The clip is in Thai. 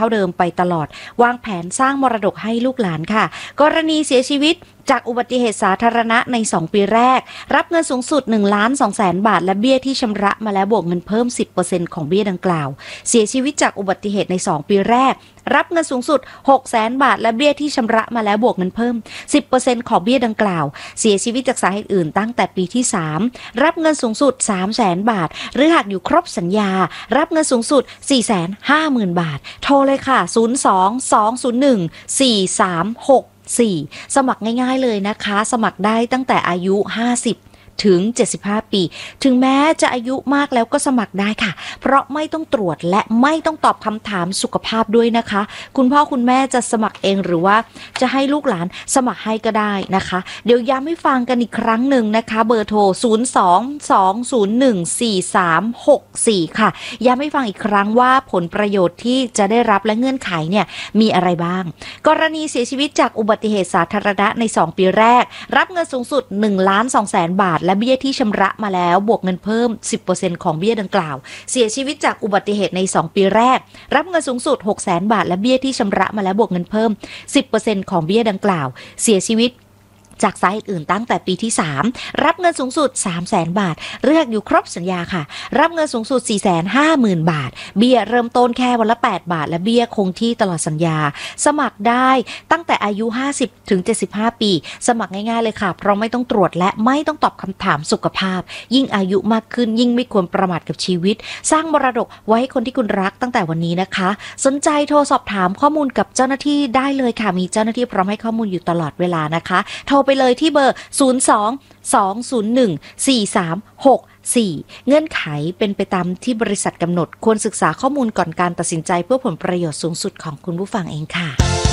ท่าเดิมไปตลอดวางแผนสร้างมรดกให้ลูกหลานค่ะกรณีเสียชีวิตจากอุบัติเหตุสาธารณะใน2ปีแรกรับเงินสูงสุด 1,200,000 บาทและเบี้ยที่ชำระมาแล้วบวกเงินเพิ่ม 10% ของเบี้ยดังกล่าวเสียชีวิตจากอุบัติเหตุใน2ปีแรกรับเงินสูงสุด 600,000 บาทและเบี้ยที่ชำระมาแล้วบวกเงินเพิ่ม 10% ของเบี้ยดังกล่าวเสียชีวิตจากสาเหตุอื่นตั้งแต่ปีที่3รับเงินสูงสุด 300,000 บาทหรือหากอยู่ครบสัญญารับเงินสูงสุด 450,000 บาทโทรเลยค่ะ 02-201-4364 สมัครง่ายๆเลยนะคะสมัครได้ตั้งแต่อายุ50ถึง75 ปีถึงแม้จะอายุมากแล้วก็สมัครได้ค่ะเพราะไม่ต้องตรวจและไม่ต้องตอบคำถามสุขภาพด้วยนะคะคุณพ่อคุณแม่จะสมัครเองหรือว่าจะให้ลูกหลานสมัครให้ก็ได้นะคะเดี๋ยวย้ำให้ฟังกันอีกครั้งหนึ่งนะคะเบอร์โทร 02-201-4364 ค่ะย้ำให้ฟังอีกครั้งว่าผลประโยชน์ที่จะได้รับและเงื่อนไขเนี่ยมีอะไรบ้างกรณีเสียชีวิตจากอุบัติเหตุสาธารณะใน2ปีแรกรับเงินสูงสุด 1,200,000 บาทและเบี้ยที่ชำระมาแล้วบวกเงินเพิ่ม 10% ของเบี้ยดังกล่าวเสียชีวิตจากอุบัติเหตุใน2ปีแรกรับเงินสูงสุด 600,000 บาทและเบี้ยที่ชำระมาแล้วบวกเงินเพิ่ม 10% ของเบี้ยดังกล่าวเสียชีวิตจากสาเหตุอื่นตั้งแต่ปีที่3รับเงินสูงสุด 300,000 บาทเลือกอยู่ครบสัญญาค่ะรับเงินสูงสุด 450,000 บาทเบี้ยเริ่มต้นแค่วันละ8 บาทและเบี้ยคงที่ตลอดสัญญาสมัครได้ตั้งแต่อายุ50ถึง75 ปีสมัครง่ายๆเลยค่ะเพราะไม่ต้องตรวจและไม่ต้องตอบคำถามสุขภาพยิ่งอายุมากขึ้นยิ่งไม่ควรประมาทกับชีวิตสร้างมรดกไว้ให้คนที่คุณรักตั้งแต่วันนี้นะคะสนใจโทรสอบถามข้อมูลกับเจ้าหน้าที่ได้เลยค่ะมีเจ้าหน้าที่พร้อมให้ข้อมูลอยู่ตลอดเวลานะคะโทรไปเลยที่เบอร์ 02-201-4364 เงื่อนไขเป็นไปตามที่บริษัทกำหนดควรศึกษาข้อมูลก่อนการตัดสินใจเพื่อผลประโยชน์สูงสุดของคุณผู้ฟังเองค่ะ